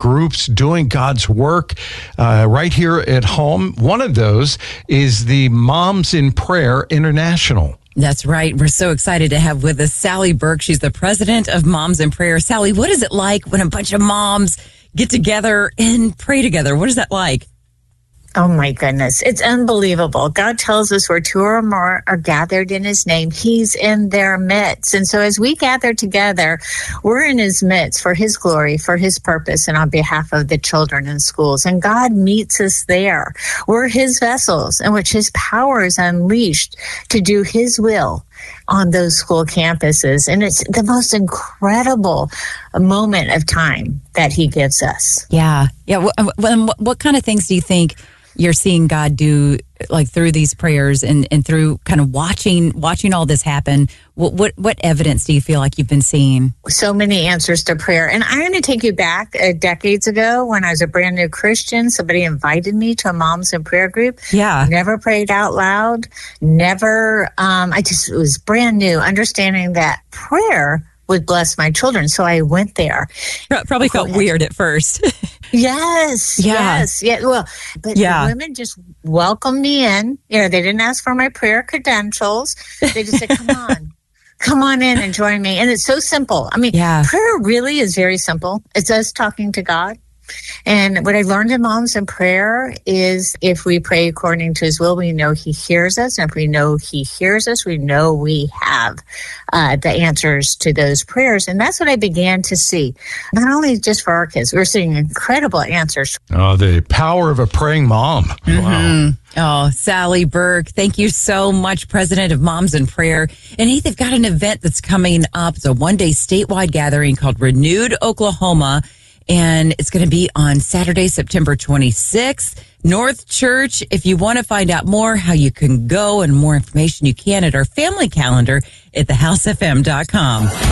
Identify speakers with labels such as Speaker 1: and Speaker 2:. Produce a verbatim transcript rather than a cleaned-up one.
Speaker 1: groups doing God's work uh, right here at home. One of those is the Moms in Prayer International.
Speaker 2: That's right. We're so excited to have with us Sally Burke. She's the president of Moms in Prayer. Sally, what is it like when a bunch of moms get together and pray together? What is that like?
Speaker 3: Oh, my goodness. It's unbelievable. God tells us where two or more are gathered in his name, he's in their midst. And so as we gather together, we're in his midst for his glory, for his purpose, and on behalf of the children in schools. And God meets us there. We're his vessels in which his power is unleashed to do his will on those school campuses. And it's the most incredible moment of time that he gives us.
Speaker 2: Yeah. Yeah. What, what kind of things do you think you're seeing God do, like through these prayers and, and through kind of watching watching all this happen? What, what what evidence do you feel like you've been seeing?
Speaker 3: So many answers to prayer. And I'm going to take you back uh, decades ago when I was a brand new Christian. Somebody invited me to a Moms in Prayer group.
Speaker 2: Yeah.
Speaker 3: Never prayed out loud. Never. Um, I just, it was brand new, understanding that prayer would bless my children. So I went there.
Speaker 2: Probably felt weird at first.
Speaker 3: Yes.
Speaker 2: Yeah.
Speaker 3: Yes. Yeah. Well, but
Speaker 2: yeah.
Speaker 3: the women just welcomed me in. You know, they didn't ask for my prayer credentials. They just said, come on, come on in and join me. And it's so simple. I mean,
Speaker 2: yeah.
Speaker 3: prayer really is very simple. It's us talking to God. And what I learned in Moms in Prayer is if we pray according to his will, we know he hears us. And if we know he hears us, we know we have uh, the answers to those prayers. And that's what I began to see, not only just for our kids, we're seeing incredible answers.
Speaker 1: Oh, the power of a praying mom.
Speaker 2: Mm-hmm.
Speaker 1: Wow.
Speaker 2: Oh, Sally Burke, thank you so much, president of Moms in Prayer. And hey, they've got an event that's coming up. It's a one-day statewide gathering called Renewed Oklahoma. And it's going to be on Saturday, September twenty-sixth, North Church. If you want to find out more how you can go and more information, you can at our family calendar at the house f m dot com.